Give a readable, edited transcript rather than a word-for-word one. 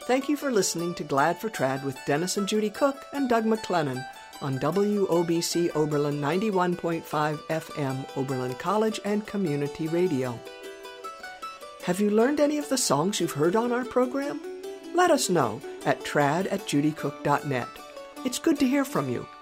Thank you for listening to Glad for Trad with Dennis and Judy Cook and Doug McLennan on WOBC Oberlin 91.5 FM, Oberlin College and Community Radio. Have you learned any of the songs you've heard on our program? Let us know at trad@judycook.net. It's good to hear from you.